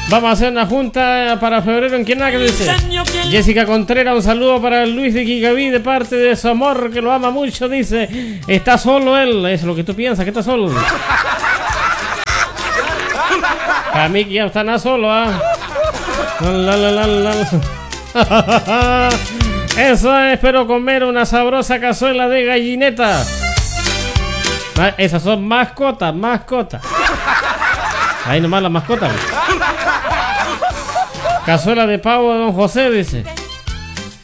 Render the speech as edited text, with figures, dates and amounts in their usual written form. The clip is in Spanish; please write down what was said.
Vamos a hacer una junta para febrero en Quienaca, dice Jessica Contreras. Un saludo para Luis de Quicaví de parte de su amor, que lo ama mucho, dice. Está solo él, es lo que tú piensas, que está solo. Para mí que ya está nada solo, Eso es, espero comer una sabrosa cazuela de gallineta. Esas son mascotas. Ahí nomás las mascotas. Cazuela de pavo de Don José, dice.